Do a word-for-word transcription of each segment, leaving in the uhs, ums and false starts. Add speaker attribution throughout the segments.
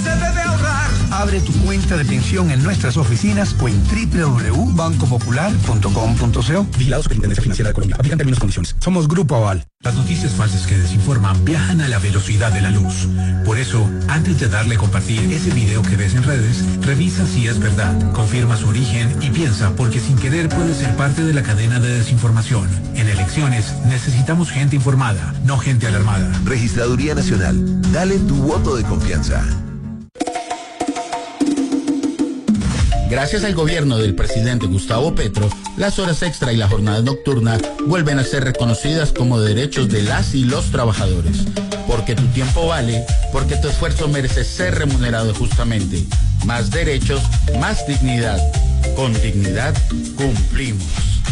Speaker 1: se debe ahorrar. Abre tu cuenta de pensión en nuestras oficinas o en doble u doble u doble u punto banco popular punto com punto co. Vigilado Superintendencia Financiera de Colombia. Aplican términos y condiciones. Somos Grupo Aval.
Speaker 2: Las noticias falsas que desinforman viajan a la velocidad de la luz. Por eso, antes de darle a compartir ese video que ves en redes, revisa si es verdad, confirma su origen y piensa, porque sin querer puede ser parte de la cadena de desinformación. En elecciones necesitamos gente informada, no gente alarmada.
Speaker 3: Registraduría Nacional. Dale tu voto de confianza.
Speaker 4: Gracias al gobierno del presidente Gustavo Petro, las horas extra y la jornada nocturna vuelven a ser reconocidas como derechos de las y los trabajadores. Porque tu tiempo vale, porque tu esfuerzo merece ser remunerado justamente. Más derechos, más dignidad. Con dignidad cumplimos.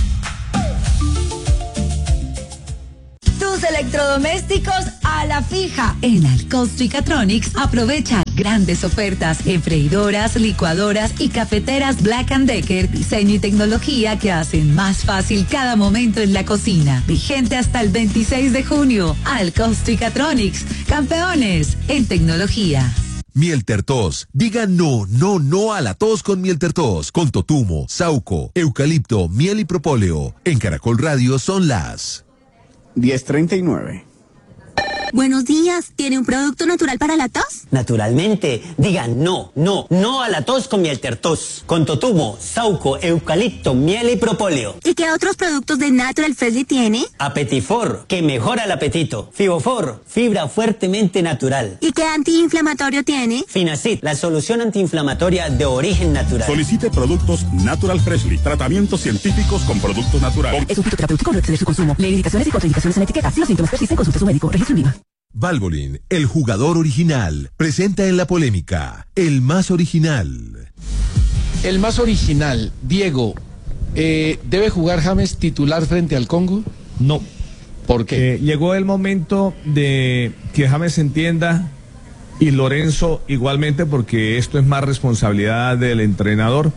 Speaker 5: Tus electrodomésticos a la fija. En Alcosto y Catronics aprovecha grandes ofertas en freidoras, licuadoras y cafeteras Black and Decker, diseño y tecnología que hacen más fácil cada momento en la cocina. Vigente hasta el veintiséis de junio. Alcosto y Catronics, campeones en tecnología.
Speaker 3: Miel Tertos. Diga no, no, no a la tos con Miel Tertos. Con totumo, sauco, eucalipto, miel y propóleo. En Caracol Radio son las
Speaker 6: diez treinta y nueve.
Speaker 7: Buenos días, ¿tiene un producto natural para la tos?
Speaker 8: Naturalmente, digan no, no, no a la tos con Miel Tertos. Con totumo, sauco, eucalipto, miel y propóleo.
Speaker 7: ¿Y qué otros productos de Natural Freshly tiene?
Speaker 8: Apetifor, que mejora el apetito. Fibofor, fibra fuertemente natural.
Speaker 7: ¿Y qué antiinflamatorio tiene?
Speaker 8: Finacid, la solución antiinflamatoria de origen natural.
Speaker 9: Solicite productos Natural Freshly, tratamientos científicos con productos naturales.
Speaker 10: Es un fitoterapéutico, no excede su consumo. Lee indicaciones y contraindicaciones en etiqueta. Si los síntomas persisten, consulte a su médico. Registro en I V A.
Speaker 3: Valvoline, el jugador original, presenta en la polémica, el más original.
Speaker 11: El más original, Diego, eh, ¿debe jugar James titular frente al Congo?
Speaker 12: No.
Speaker 11: ¿Por qué?
Speaker 12: Eh, llegó el momento de que James entienda, y Lorenzo igualmente, porque esto es más responsabilidad del entrenador,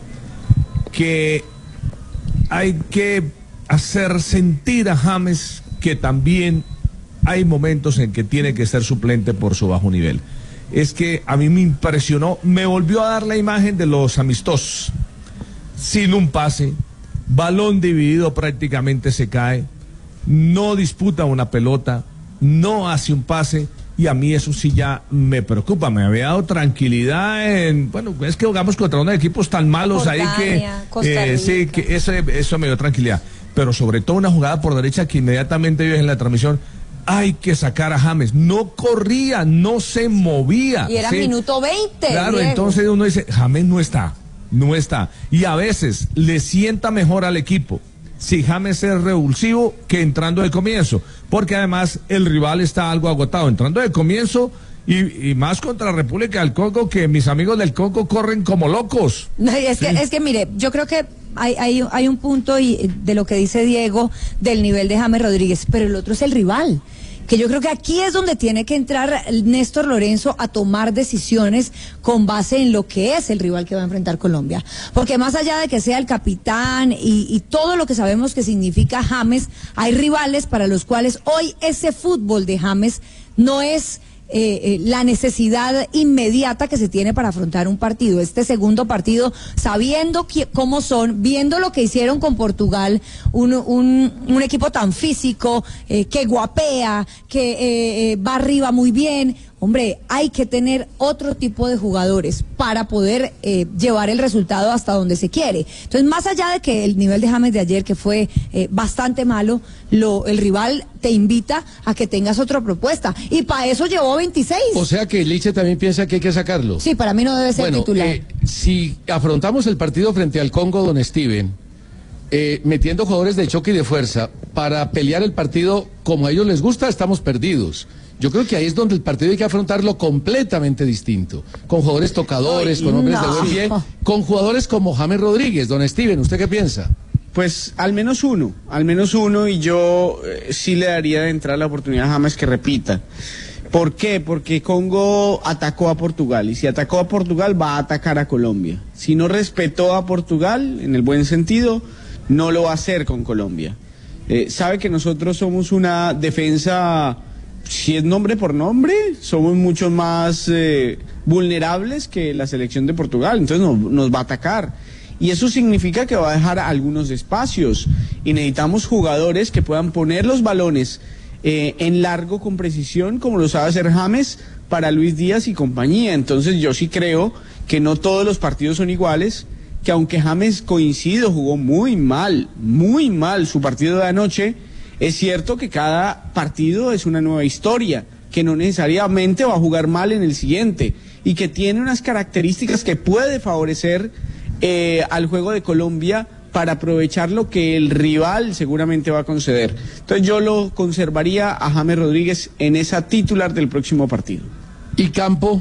Speaker 12: que hay que hacer sentir a James que también hay momentos en que tiene que ser suplente por su bajo nivel. Es que a mí me impresionó, me volvió a dar la imagen de los amistosos, sin un pase, balón dividido prácticamente se cae, no disputa una pelota, no hace un pase, y a mí eso sí ya me preocupa. Me había dado tranquilidad en, bueno, es que jugamos contra unos equipos tan malos ahí que, eh, sí, que eso, eso me dio tranquilidad, pero sobre todo una jugada por derecha que inmediatamente vio en la transmisión. Hay que sacar a James, no corría, no se movía.
Speaker 13: Y era
Speaker 12: ¿sí?
Speaker 13: Minuto veinte.
Speaker 12: Claro,
Speaker 13: Diego.
Speaker 12: Entonces uno dice, James no está, no está. Y a veces le sienta mejor al equipo si James es revulsivo que entrando de comienzo, porque además el rival está algo agotado, entrando de comienzo y, y más contra la República del Congo, que mis amigos del Congo corren como locos.
Speaker 13: No, es,
Speaker 12: ¿sí?
Speaker 13: que, es que mire, yo creo que hay, hay, hay un punto y de lo que dice Diego del nivel de James Rodríguez, pero el otro es el rival. Que yo creo que aquí es donde tiene que entrar Néstor Lorenzo a tomar decisiones con base en lo que es el rival que va a enfrentar Colombia. Porque más allá de que sea el capitán y, y todo lo que sabemos que significa James, hay rivales para los cuales hoy ese fútbol de James no es Eh, eh, la necesidad inmediata que se tiene para afrontar un partido. Este segundo partido, sabiendo que, cómo son, viendo lo que hicieron con Portugal, un, un, un equipo tan físico, eh, que guapea, que eh, eh, va arriba muy bien. Hombre, hay que tener otro tipo de jugadores para poder eh, llevar el resultado hasta donde se quiere. Entonces, más allá de que el nivel de James de ayer, que fue eh, bastante malo, lo, el rival te invita a que tengas otra propuesta. Y para eso llevó veintiséis.
Speaker 11: O sea que Liche también piensa que hay que sacarlo.
Speaker 13: Sí, para mí no debe ser
Speaker 11: bueno,
Speaker 13: titular.
Speaker 11: Eh, si afrontamos el partido frente al Congo, don Steven, eh, metiendo jugadores de choque y de fuerza para pelear el partido como a ellos les gusta, estamos perdidos. Yo creo que ahí es donde el partido hay que afrontarlo completamente distinto, con jugadores tocadores, Ay, con hombres no. de buen pie, con jugadores como James Rodríguez. Don Steven, ¿usted qué piensa?
Speaker 6: Pues al menos uno, al menos uno, y yo eh, sí le daría de entrar la oportunidad a James que repita. ¿Por qué? Porque Congo atacó a Portugal, y si atacó a Portugal va a atacar a Colombia. Si no respetó a Portugal, en el buen sentido, no lo va a hacer con Colombia. Eh, sabe que nosotros somos una defensa si es nombre por nombre, somos mucho más eh, vulnerables que la selección de Portugal, entonces nos, nos va a atacar. Y eso significa que va a dejar algunos espacios y necesitamos jugadores que puedan poner los balones eh, en largo con precisión, como lo sabe hacer James, para Luis Díaz y compañía. Entonces yo sí creo que no todos los partidos son iguales, que aunque James, coincido, jugó muy mal, muy mal su partido de anoche, es cierto que cada partido es una nueva historia, que no necesariamente va a jugar mal en el siguiente y que tiene unas características que puede favorecer eh, al juego de Colombia para aprovechar lo que el rival seguramente va a conceder. Entonces yo lo conservaría a James Rodríguez en esa titular del próximo partido.
Speaker 11: ¿Y Campo?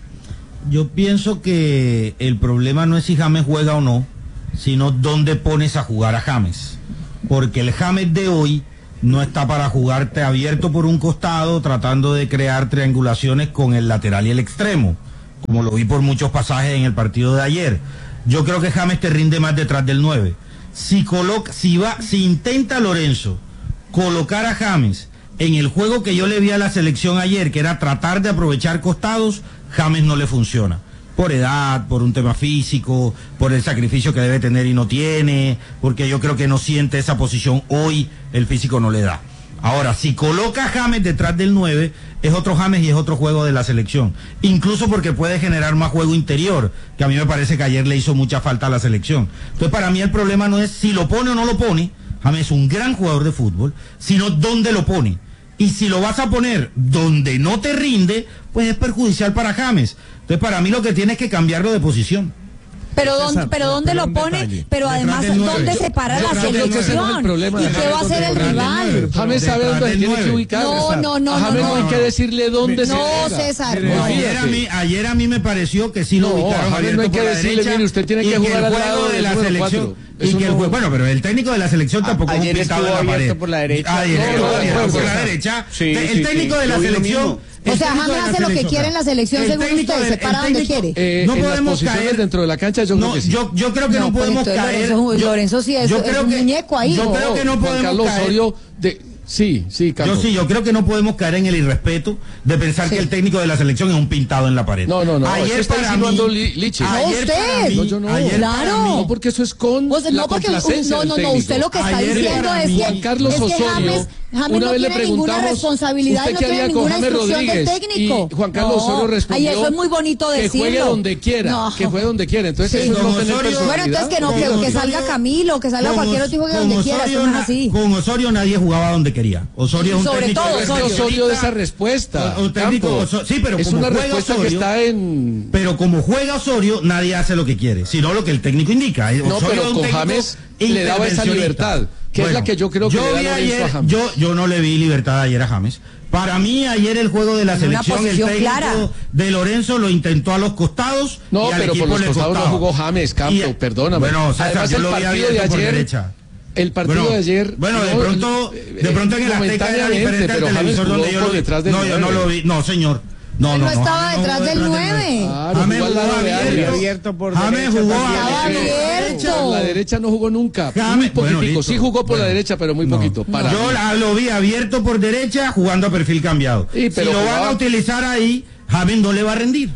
Speaker 14: Yo pienso que el problema no es si James juega o no, sino dónde pones a jugar a James. Porque el James de hoy no está para jugarte abierto por un costado, tratando de crear triangulaciones con el lateral y el extremo, como lo vi por muchos pasajes en el partido de ayer. Yo creo que James te rinde más detrás del nueve. Si coloca, si va, si intenta Lorenzo colocar a James en el juego que yo le vi a la selección ayer, que era tratar de aprovechar costados, James no le funciona. Por edad, por un tema físico, por el sacrificio que debe tener y no tiene, porque yo creo que no siente esa posición hoy, el físico no le da. Ahora, si coloca a James detrás del nueve, es otro James y es otro juego de la selección. Incluso porque puede generar más juego interior, que a mí me parece que ayer le hizo mucha falta a la selección. Entonces, para mí el problema no es si lo pone o no lo pone. James es un gran jugador de fútbol, sino dónde lo pone. Y si lo vas a poner donde no te rinde, pues es perjudicial para James. Entonces, para mí lo que tiene es que cambiarlo de posición.
Speaker 13: Pero dónde, pero dónde lo pone, pero además dónde se para la selección y qué va a hacer el rival.
Speaker 11: James sabe dónde tiene que ubicar.
Speaker 13: No, no, no,
Speaker 11: a James no hay que decirle dónde se
Speaker 13: No, César.
Speaker 14: Ayer a mí, ayer a mí me pareció que sí lo ubicaron.
Speaker 11: A James no hay que decirle, mire, usted tiene que jugar al lado
Speaker 14: de la selección. Y que el juego, bueno, pero el técnico de la selección tampoco
Speaker 6: ayer
Speaker 14: es un pintado en la pared.
Speaker 6: Por la derecha.
Speaker 14: Ayer estuvo abierto por la derecha. El técnico de la selección.
Speaker 13: O sea, James hace lo que quiere en la selección según usted, se para donde quiere.
Speaker 11: Eh, no podemos caer dentro de la cancha, yo creo que sí.
Speaker 14: Yo, yo creo que no, no podemos
Speaker 13: pues
Speaker 14: caer.
Speaker 13: Lorenzo, yo, Lorenzo sí es,
Speaker 14: yo
Speaker 13: es
Speaker 14: creo
Speaker 13: un
Speaker 14: que,
Speaker 13: muñeco ahí.
Speaker 14: Yo
Speaker 13: no,
Speaker 14: creo que no
Speaker 11: Juan
Speaker 14: podemos
Speaker 11: Carlos
Speaker 14: caer.
Speaker 11: Osorio de, sí, sí, Carlos.
Speaker 14: Yo sí, yo creo que no podemos caer en el irrespeto de pensar sí. que el técnico de la selección es un pintado en la pared.
Speaker 11: No, no, no.
Speaker 14: Ayer
Speaker 11: está
Speaker 14: para
Speaker 11: insinuando
Speaker 14: mí,
Speaker 11: Liche.
Speaker 13: No,
Speaker 14: ayer
Speaker 13: usted.
Speaker 14: Mí,
Speaker 11: no, yo no.
Speaker 14: Ayer
Speaker 13: claro.
Speaker 11: No, porque eso es con
Speaker 13: o sea,
Speaker 11: la
Speaker 13: no, porque,
Speaker 11: complacencia
Speaker 13: no, no,
Speaker 11: del
Speaker 13: no, usted lo que está
Speaker 14: ayer
Speaker 13: diciendo es que,
Speaker 11: Juan Carlos
Speaker 13: es que
Speaker 11: Osorio,
Speaker 13: James, James
Speaker 11: una
Speaker 13: no
Speaker 11: vez le
Speaker 13: tiene ninguna
Speaker 11: preguntamos,
Speaker 13: responsabilidad y no tiene ninguna instrucción del técnico.
Speaker 11: Y Juan Carlos
Speaker 13: no,
Speaker 11: Osorio respondió
Speaker 13: ay, eso es muy bonito decirlo.
Speaker 11: que juegue donde quiera,
Speaker 13: no.
Speaker 11: que juegue donde quiera. Entonces,
Speaker 13: sí.
Speaker 11: eso es no tener personalidad.
Speaker 13: Bueno, entonces que no, que, que salga Camilo, que salga cualquier otro que donde quiera, eso no es así.
Speaker 14: Con Osorio nadie jugaba donde quería. Osorio es un
Speaker 13: sobre
Speaker 14: técnico.
Speaker 13: todo
Speaker 11: Osorio, Osorio de esa respuesta.
Speaker 14: Un técnico, Osorio, sí, pero
Speaker 11: es
Speaker 14: como
Speaker 11: una
Speaker 14: juega
Speaker 11: respuesta
Speaker 14: Osorio,
Speaker 11: que está en.
Speaker 14: Pero como juega Osorio, nadie hace lo que quiere, sino lo que el técnico indica.
Speaker 11: No,
Speaker 14: Osorio
Speaker 11: pero con James le daba esa libertad, que bueno, es la que yo creo que
Speaker 14: yo
Speaker 11: le da
Speaker 14: vi
Speaker 11: Lorenzo
Speaker 14: ayer,
Speaker 11: a James.
Speaker 14: Yo, yo no le vi libertad ayer a James. Para mí ayer el juego de la
Speaker 13: en
Speaker 14: selección, el técnico
Speaker 13: clara.
Speaker 14: de Lorenzo lo intentó a los costados.
Speaker 11: No,
Speaker 14: y al
Speaker 11: pero
Speaker 14: equipo
Speaker 11: por los
Speaker 14: le
Speaker 11: costados
Speaker 14: costaba.
Speaker 11: no jugó James, Campo,
Speaker 14: Y,
Speaker 11: perdóname.
Speaker 14: Bueno, César,
Speaker 11: además
Speaker 14: yo
Speaker 11: el
Speaker 14: lo vi
Speaker 11: partido de
Speaker 14: por
Speaker 11: ayer,
Speaker 14: derecha.
Speaker 11: el partido
Speaker 14: bueno,
Speaker 11: de ayer.
Speaker 14: Bueno, de
Speaker 11: no,
Speaker 14: pronto, de pronto en el Azteca era diferente al televisor donde yo lo vi. No, yo no lo vi. No, señor. No, no,
Speaker 13: no, estaba
Speaker 14: no,
Speaker 13: detrás
Speaker 14: no,
Speaker 13: del nueve.
Speaker 11: Claro,
Speaker 14: James
Speaker 11: jugó al
Speaker 14: jugó
Speaker 11: lado de
Speaker 14: abierto.
Speaker 6: abierto por
Speaker 14: James
Speaker 6: derecha
Speaker 14: jugó
Speaker 6: también.
Speaker 13: Estaba abierto.
Speaker 11: Por la derecha no jugó nunca.
Speaker 14: James,
Speaker 11: muy poquitico.
Speaker 14: bueno,
Speaker 11: sí jugó por
Speaker 14: bueno,
Speaker 11: la derecha, pero muy
Speaker 14: no,
Speaker 11: poquito. Para
Speaker 14: yo
Speaker 11: mí.
Speaker 14: la, lo vi abierto por derecha jugando a perfil cambiado.
Speaker 11: Sí, pero
Speaker 14: si lo
Speaker 11: jugaba...
Speaker 14: van a utilizar ahí, James no le va a rendir.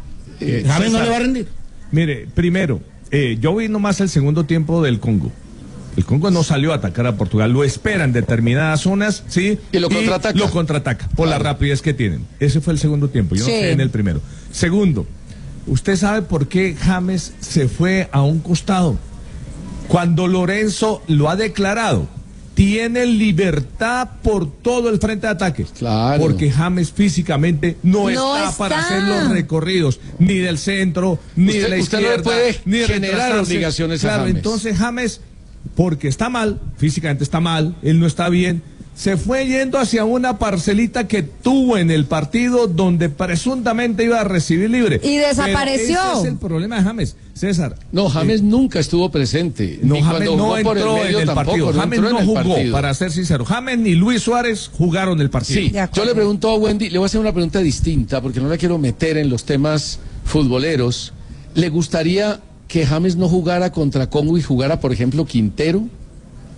Speaker 12: Eh,
Speaker 14: James no
Speaker 12: César,
Speaker 14: le va a rendir.
Speaker 12: Mire, primero, eh, yo vi nomás el segundo tiempo del Congo. El Congo no salió a atacar a Portugal, lo espera en determinadas zonas, ¿sí?
Speaker 11: Y lo contraataca.
Speaker 12: Lo contraataca, por
Speaker 11: claro.
Speaker 12: la rapidez que tienen. Ese fue el segundo tiempo, yo
Speaker 13: sí.
Speaker 12: no sé en el primero. Segundo, ¿usted sabe por qué James se fue a un costado? Cuando Lorenzo lo ha declarado, tiene libertad por todo el frente de ataque.
Speaker 11: Claro.
Speaker 12: Porque James físicamente no,
Speaker 13: No
Speaker 12: está,
Speaker 13: está.
Speaker 12: para hacer los recorridos, ni del centro, ni
Speaker 11: Usted-
Speaker 12: de la
Speaker 11: usted no
Speaker 12: izquierda,
Speaker 11: le puede
Speaker 12: ni de
Speaker 11: generar
Speaker 12: retrasarse.
Speaker 11: obligaciones a
Speaker 12: Claro,
Speaker 11: James.
Speaker 12: entonces James, porque está mal, físicamente está mal, él no está bien, se fue yendo hacia una parcelita que tuvo en el partido donde presuntamente iba a recibir libre.
Speaker 13: Y desapareció.
Speaker 12: Pero ese es el problema de James, César.
Speaker 11: No, James
Speaker 12: Eh,
Speaker 11: nunca estuvo presente.
Speaker 12: no,
Speaker 11: ni
Speaker 12: James
Speaker 11: cuando
Speaker 12: no
Speaker 11: jugó por el
Speaker 12: entró
Speaker 11: medio
Speaker 12: en el
Speaker 11: tampoco.
Speaker 12: partido.
Speaker 11: No
Speaker 12: James
Speaker 11: entró
Speaker 12: no
Speaker 11: en el
Speaker 12: jugó,
Speaker 11: partido.
Speaker 12: para ser sincero. James ni Luis Suárez jugaron el partido.
Speaker 11: Sí, yo le pregunto a Wendy, le voy a hacer una pregunta distinta porque no la quiero meter en los temas futboleros. ¿Le gustaría que James no jugara contra Congo y jugara, por ejemplo, Quintero?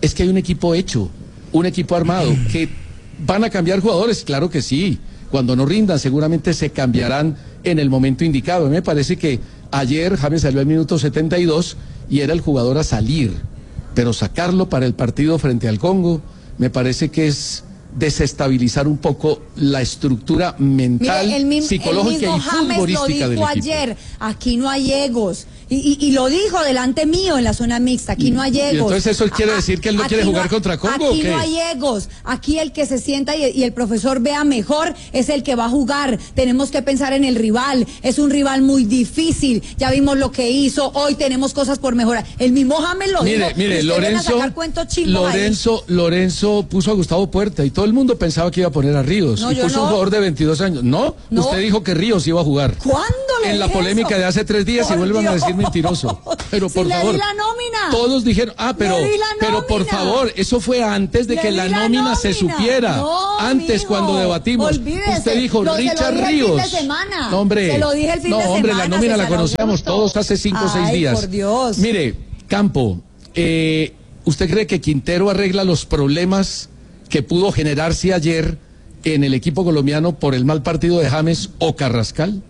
Speaker 11: es que hay un equipo hecho, un equipo armado, que van a cambiar jugadores, claro que sí, cuando no rindan seguramente se cambiarán en el momento indicado. Me parece que ayer James salió al minuto setenta y dos y era el jugador a salir, pero sacarlo para el partido frente al Congo me parece que es desestabilizar un poco la estructura mental,
Speaker 13: Mire, el mi-
Speaker 11: psicológica
Speaker 13: el mismo
Speaker 11: y
Speaker 13: James
Speaker 11: futbolística
Speaker 13: lo
Speaker 11: del
Speaker 13: dijo
Speaker 11: equipo.
Speaker 13: ayer, aquí no hay egos. Y, y, y lo dijo delante mío en la zona mixta, aquí no hay egos.
Speaker 11: ¿Y entonces eso quiere decir que él no
Speaker 13: Aquí
Speaker 11: quiere jugar
Speaker 13: hay-
Speaker 11: contra Congo o
Speaker 13: Aquí
Speaker 11: qué?
Speaker 13: no hay egos, aquí el que se sienta y, y el profesor vea mejor es el que va a jugar. Tenemos que pensar en el rival, es un rival muy difícil, ya vimos lo que hizo, hoy tenemos cosas por mejorar. El mismo James lo
Speaker 11: Mire,
Speaker 13: dijo.
Speaker 11: mire,
Speaker 13: y usted viene a
Speaker 11: Lorenzo,
Speaker 13: sacar cuentos chimbos ahí.
Speaker 11: Lorenzo, Lorenzo puso a Gustavo Puerta y todo el mundo pensaba que iba a poner a Ríos.
Speaker 13: No,
Speaker 11: y
Speaker 13: yo
Speaker 11: puso
Speaker 13: no.
Speaker 11: un jugador de veintidós años. ¿No?
Speaker 13: No.
Speaker 11: Usted dijo que Ríos iba a jugar.
Speaker 13: ¿Cuándo le
Speaker 11: En la
Speaker 13: dije
Speaker 11: polémica
Speaker 13: eso?
Speaker 11: de hace tres días
Speaker 13: Por
Speaker 11: y vuelvan a
Speaker 13: Dios.
Speaker 11: decir mentiroso. Pero
Speaker 13: Si
Speaker 11: por
Speaker 13: le di
Speaker 11: favor.
Speaker 13: la nómina.
Speaker 11: Todos dijeron, ah, pero,
Speaker 13: Le di la
Speaker 11: pero por
Speaker 13: nómina.
Speaker 11: favor, eso fue antes de
Speaker 13: Le
Speaker 11: que
Speaker 13: di
Speaker 11: la
Speaker 13: la
Speaker 11: nómina se
Speaker 13: nómina.
Speaker 11: supiera.
Speaker 13: No,
Speaker 11: antes,
Speaker 13: mijo,
Speaker 11: cuando debatimos.
Speaker 13: olvídese.
Speaker 11: Usted dijo
Speaker 13: Lo- se lo
Speaker 11: Richard
Speaker 13: dije el fin
Speaker 11: Ríos.
Speaker 13: de semana.
Speaker 11: No, hombre.
Speaker 13: Se lo dije el fin
Speaker 11: no,
Speaker 13: de
Speaker 11: hombre,
Speaker 13: semana,
Speaker 11: la nómina la
Speaker 13: César
Speaker 11: conocíamos
Speaker 13: Augusto.
Speaker 11: todos hace cinco o seis
Speaker 13: Ay,
Speaker 11: días.
Speaker 13: por Dios.
Speaker 11: Mire, Campo, eh, ¿usted cree que Quintero arregla los problemas que pudo generarse ayer en el equipo colombiano por el mal partido de James o Carrascal?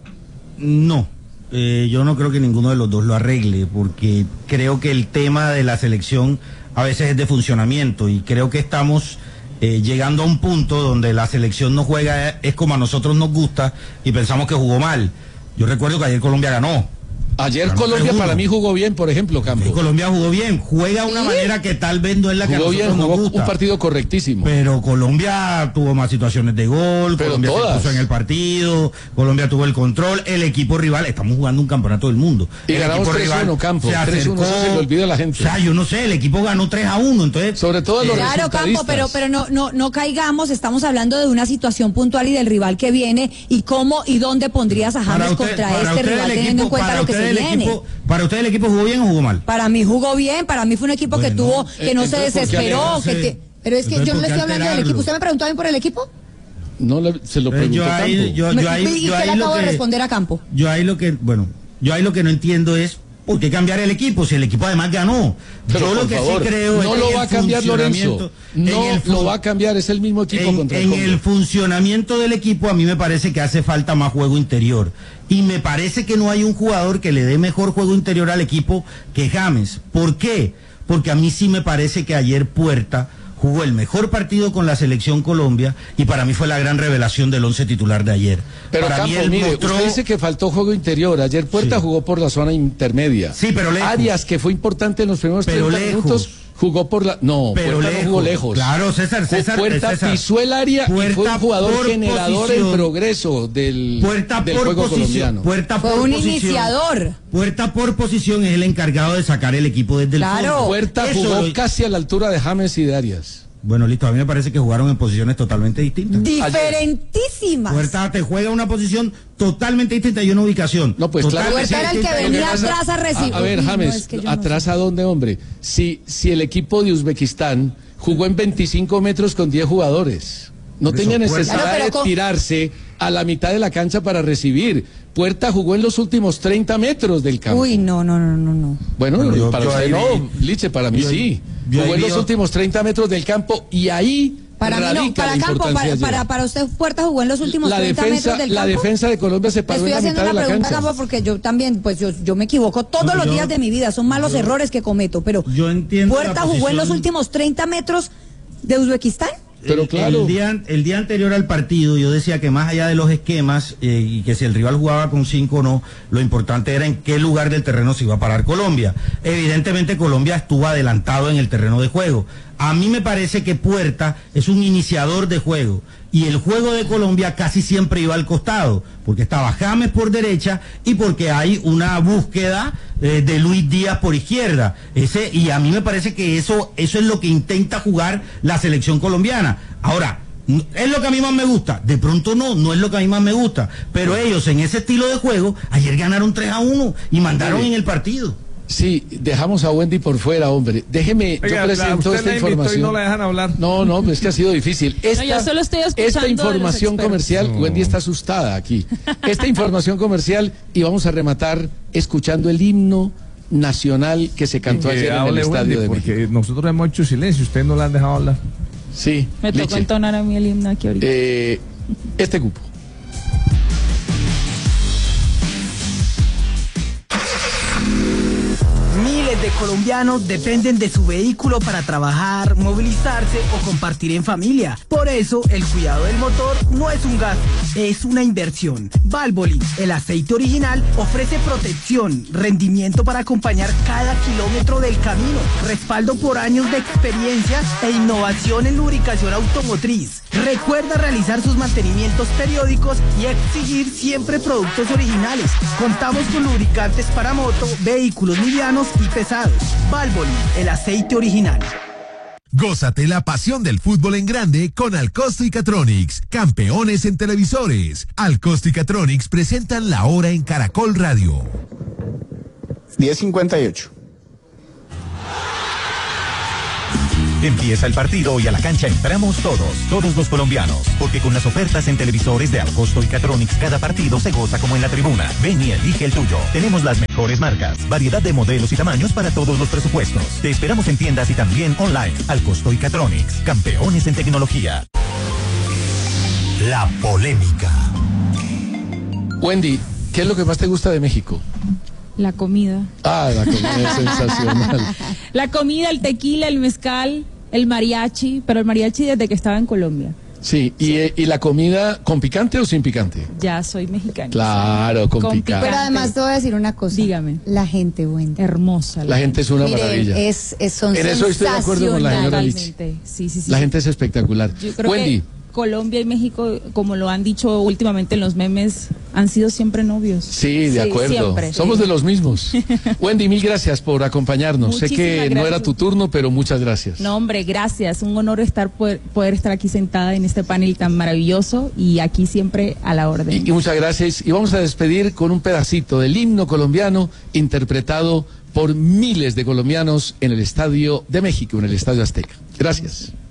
Speaker 14: No, eh, yo no creo que ninguno de los dos lo arregle, porque creo que el tema de la selección a veces es de funcionamiento y creo que estamos eh, llegando a un punto donde la selección no juega, eh, es como a nosotros nos gusta y pensamos que jugó mal. Yo recuerdo que ayer Colombia ganó.
Speaker 11: Ayer
Speaker 14: Ganó
Speaker 11: Colombia
Speaker 14: tres uno.
Speaker 11: para mí jugó bien, por ejemplo, Campo.
Speaker 14: Sí, Colombia jugó bien, juega de una manera que tal vez no es la que a
Speaker 11: Jugó
Speaker 14: nosotros
Speaker 11: bien,
Speaker 14: nos
Speaker 11: jugó
Speaker 14: gusta.
Speaker 11: un partido correctísimo.
Speaker 14: Pero Colombia tuvo más situaciones de gol,
Speaker 11: Pero
Speaker 14: Colombia
Speaker 11: todas.
Speaker 14: se puso en el partido, Colombia tuvo el control, el equipo rival, estamos jugando un campeonato del mundo.
Speaker 11: Y
Speaker 14: el
Speaker 11: ganamos
Speaker 14: equipo
Speaker 11: tres uno,
Speaker 14: rival
Speaker 11: Campo,
Speaker 14: se
Speaker 11: tres uno, eso
Speaker 14: acercó.
Speaker 11: se le olvida a la gente.
Speaker 14: O sea, yo no sé, el equipo ganó tres a uno, entonces...
Speaker 11: Sobre todo los
Speaker 13: Claro, Campo, pero, pero no, no, no caigamos, estamos hablando de una situación puntual y del rival que viene y cómo y dónde pondrías a James
Speaker 14: usted-
Speaker 13: contra
Speaker 14: para
Speaker 13: este
Speaker 14: usted
Speaker 13: rival
Speaker 14: el
Speaker 13: teniendo en
Speaker 14: equipo-
Speaker 13: cuenta
Speaker 14: para
Speaker 13: lo que
Speaker 14: usted
Speaker 13: se
Speaker 14: el
Speaker 13: viene.
Speaker 14: equipo- ¿Para usted el equipo jugó bien o jugó mal?
Speaker 13: Para mí jugó bien, para mí fue un equipo que
Speaker 14: Bueno,
Speaker 13: tuvo, que
Speaker 11: eh,
Speaker 13: no se
Speaker 11: entonces, ¿por qué
Speaker 13: desesperó,
Speaker 11: alegrarse?
Speaker 13: que te- pero es que
Speaker 14: Entonces,
Speaker 13: yo no
Speaker 14: ¿por
Speaker 13: le
Speaker 14: qué
Speaker 13: estoy hablando del
Speaker 14: alterarlo?
Speaker 13: equipo. ¿Usted me preguntó a mí por el equipo?
Speaker 11: No le- se lo
Speaker 14: Eh,
Speaker 11: preguntó
Speaker 14: yo ahí-
Speaker 11: Campo.
Speaker 14: yo-
Speaker 13: Me-
Speaker 14: ahí-
Speaker 13: ¿Y
Speaker 14: yo
Speaker 13: qué
Speaker 14: ahí
Speaker 13: le
Speaker 14: lo
Speaker 13: acabo de
Speaker 14: que-
Speaker 13: responder a Campo?
Speaker 14: Yo ahí lo que, bueno, yo ahí lo que no entiendo es por qué cambiar el equipo si el equipo además ganó.
Speaker 11: Pero,
Speaker 14: yo lo
Speaker 11: por
Speaker 14: que
Speaker 11: favor,
Speaker 14: sí creo
Speaker 11: no
Speaker 14: es
Speaker 11: lo
Speaker 14: que
Speaker 11: va a
Speaker 14: el
Speaker 11: cambiar Lorenzo.
Speaker 14: funcionamiento- en
Speaker 11: No
Speaker 14: el
Speaker 11: lo
Speaker 14: fu-
Speaker 11: va a cambiar, es el mismo equipo
Speaker 14: en,
Speaker 11: contra el
Speaker 14: en
Speaker 11: Congo.
Speaker 14: el funcionamiento del equipo a mí me parece que hace falta más juego interior y me parece que no hay un jugador que le dé mejor juego interior al equipo que James. ¿Por qué? Porque a mí sí me parece que ayer Puerta jugó el mejor partido con la selección Colombia y para mí fue la gran revelación del once titular de ayer.
Speaker 11: Pero
Speaker 14: para
Speaker 11: Campo,
Speaker 14: mí él
Speaker 11: mire,
Speaker 14: mostró-
Speaker 11: usted dice que faltó juego interior. Ayer Puerta
Speaker 14: Sí.
Speaker 11: jugó por la zona intermedia.
Speaker 14: Sí, pero lejos.
Speaker 11: Arias, que fue importante en los primeros
Speaker 14: Pero
Speaker 11: treinta
Speaker 14: lejos.
Speaker 11: minutos, jugó por la... No,
Speaker 14: Pero
Speaker 11: Puerta
Speaker 14: lejos.
Speaker 11: no jugó lejos.
Speaker 14: Claro, César, César,
Speaker 11: Puerta
Speaker 14: César.
Speaker 11: pisó el área y fue
Speaker 14: Puerta
Speaker 11: un jugador
Speaker 14: por
Speaker 11: generador
Speaker 14: posición.
Speaker 11: en progreso del,
Speaker 14: Puerta
Speaker 11: del
Speaker 14: por
Speaker 11: juego
Speaker 14: posición,
Speaker 11: colombiano.
Speaker 14: Puerta
Speaker 13: Fue
Speaker 14: por
Speaker 13: un
Speaker 14: posición.
Speaker 13: iniciador.
Speaker 14: Puerta por posición es el encargado de sacar el equipo desde el
Speaker 13: Claro.
Speaker 14: fondo.
Speaker 11: Puerta
Speaker 14: Eso
Speaker 11: jugó
Speaker 14: lo-
Speaker 11: casi a la altura de James y de Arias.
Speaker 14: Bueno, listo, a mí me parece que jugaron en posiciones totalmente distintas.
Speaker 13: Diferentísimas.
Speaker 14: Puerta te juega una posición totalmente distinta y una ubicación.
Speaker 11: No, pues claro que
Speaker 13: Puerta era el que
Speaker 11: Lo
Speaker 13: venía
Speaker 11: pasa-
Speaker 13: atrás a recibir.
Speaker 11: A, a ver,
Speaker 13: Uy, no,
Speaker 11: James,
Speaker 13: es que yo no
Speaker 11: ¿atrás a dónde, hombre? Si, si el equipo de Uzbekistán jugó en veinticinco metros con diez jugadores, no
Speaker 14: Por eso,
Speaker 11: tenía
Speaker 14: Puerta-
Speaker 11: necesidad
Speaker 13: Claro, pero
Speaker 11: de
Speaker 13: con-
Speaker 11: tirarse a la mitad de la cancha para recibir. Puerta jugó en los últimos treinta metros del campo.
Speaker 13: Uy, no, no, no, no, no.
Speaker 11: Bueno,
Speaker 14: Bueno, yo-
Speaker 11: para
Speaker 14: yo
Speaker 11: usted
Speaker 14: ahí
Speaker 11: no,
Speaker 14: vi-
Speaker 11: Liche, para mí
Speaker 14: yo-
Speaker 11: sí.
Speaker 14: yo
Speaker 11: Jugó
Speaker 14: ahí
Speaker 11: en los
Speaker 14: vi-
Speaker 11: últimos treinta metros del campo y ahí
Speaker 13: Para mí no,
Speaker 11: radica
Speaker 13: para
Speaker 11: la
Speaker 13: Campo,
Speaker 11: importancia
Speaker 13: para,
Speaker 11: ayer.
Speaker 13: para, para usted Puerta jugó en los últimos
Speaker 11: la
Speaker 13: treinta
Speaker 11: defensa,
Speaker 13: metros del
Speaker 11: la
Speaker 13: campo.
Speaker 11: defensa de Colombia se
Speaker 13: Le
Speaker 11: paró
Speaker 13: estoy
Speaker 11: en la
Speaker 13: haciendo
Speaker 11: mitad de
Speaker 13: una
Speaker 11: la
Speaker 13: pregunta,
Speaker 11: cancha.
Speaker 13: Campo, porque yo también, pues yo, yo me equivoco todos
Speaker 14: Pero
Speaker 13: los
Speaker 14: yo-
Speaker 13: días de mi vida, son malos
Speaker 14: yo-
Speaker 13: errores que cometo, pero
Speaker 14: yo entiendo
Speaker 13: Puerta
Speaker 14: la
Speaker 13: jugó en los
Speaker 14: posición-
Speaker 13: últimos treinta metros de Uzbekistán.
Speaker 11: Pero
Speaker 14: El-
Speaker 11: claro.
Speaker 14: El día, el día anterior al partido yo decía que más allá de los esquemas eh, y que si el rival jugaba con cinco o no, lo importante era en qué lugar del terreno se iba a parar Colombia. Evidentemente Colombia estuvo adelantado en el terreno de juego. A mí me parece que Puerta es un iniciador de juego y el juego de Colombia casi siempre iba al costado, porque estaba James por derecha y porque hay una búsqueda eh, de Luis Díaz por izquierda. Ese, y a mí me parece que eso, eso es lo que intenta jugar la selección colombiana. Ahora, ¿es lo que a mí más me gusta? De pronto no, no es lo que a mí más me gusta. Pero ellos en ese estilo de juego, ayer ganaron tres a uno y mandaron
Speaker 11: Mire.
Speaker 14: en el partido.
Speaker 11: Sí, dejamos a Wendy por fuera, hombre. Déjeme,
Speaker 12: Oiga,
Speaker 11: yo
Speaker 12: la-
Speaker 11: presento
Speaker 12: usted
Speaker 11: esta
Speaker 12: la invitó y
Speaker 11: información.
Speaker 12: no la dejan hablar.
Speaker 11: No, no, pues es que ha sido difícil. Esta,
Speaker 15: yo solo estoy escuchando
Speaker 11: esta
Speaker 15: de los
Speaker 11: información
Speaker 15: expertos.
Speaker 11: comercial,
Speaker 12: No.
Speaker 11: Wendy está asustada aquí. Esta información comercial y vamos a rematar escuchando el himno nacional que se cantó
Speaker 12: Que
Speaker 11: ayer en el
Speaker 12: hable
Speaker 11: Estadio
Speaker 12: Wendy,
Speaker 11: de
Speaker 12: porque
Speaker 11: México.
Speaker 12: nosotros hemos hecho silencio, ustedes no la han dejado hablar.
Speaker 11: Sí,
Speaker 15: Me tocó
Speaker 11: Liche.
Speaker 15: entonar a mí el himno aquí ahorita.
Speaker 11: Eh, este grupo.
Speaker 16: Miles de colombianos dependen de su vehículo para trabajar, movilizarse o compartir en familia. Por eso, el cuidado del motor no es un gasto, es una inversión. Valvoline, el aceite original, ofrece protección, rendimiento para acompañar cada kilómetro del camino, respaldo por años de experiencia e innovación en lubricación automotriz. Recuerda realizar sus mantenimientos periódicos y exigir siempre productos originales. Contamos con lubricantes para moto, vehículos livianos y pesados. Valvoline, el aceite original.
Speaker 3: Gózate la pasión del fútbol en grande con Alcosto y Catronics, campeones en televisores. Alcosto y Catronics presentan la hora en Caracol Radio.
Speaker 6: diez cincuenta y ocho.
Speaker 17: Empieza el partido y a la cancha entramos todos, todos los colombianos, porque con las ofertas en televisores de Alcosto y Catronics cada partido se goza como en la tribuna. Ven y elige el tuyo. Tenemos las mejores marcas, variedad de modelos y tamaños para todos los presupuestos. Te esperamos en tiendas y también online. Alcosto y Catronics, campeones en tecnología.
Speaker 2: La polémica.
Speaker 11: Wendy, ¿qué es lo que más te gusta de México?
Speaker 15: La comida.
Speaker 11: Ah, la comida es sensacional.
Speaker 15: La comida, el tequila, el mezcal, el mariachi, pero el mariachi desde que estaba en Colombia.
Speaker 11: Sí, y, eh, ¿y la comida con picante o sin picante?
Speaker 15: Ya soy mexicana.
Speaker 11: Claro, con,
Speaker 15: Con
Speaker 11: picante.
Speaker 13: Pero además te voy a decir una cosa.
Speaker 15: Dígame.
Speaker 13: La gente buena.
Speaker 15: Hermosa.
Speaker 11: La gente es una
Speaker 13: Miren,
Speaker 11: maravilla.
Speaker 13: es, es, son
Speaker 11: En eso estoy de acuerdo con la señora Lichi.
Speaker 15: Totalmente. Sí, sí, sí.
Speaker 11: La gente es espectacular.
Speaker 15: Yo creo
Speaker 11: Wendy,
Speaker 15: que Colombia y México, como lo han dicho últimamente en los memes, han sido siempre novios.
Speaker 11: sí, de acuerdo.
Speaker 15: Siempre.
Speaker 11: Somos de los mismos. Wendy, mil gracias por acompañarnos. sé que
Speaker 15: Muchísimas
Speaker 11: no era
Speaker 15: gracias.
Speaker 11: tu turno, pero muchas gracias.
Speaker 15: No, hombre, gracias. Un honor estar poder, poder estar aquí sentada en este panel tan maravilloso y aquí siempre a la orden.
Speaker 11: Y, y muchas gracias. Y vamos a despedir con un pedacito del himno colombiano interpretado por miles de colombianos en el Estadio de México, en el Estadio Azteca. Gracias.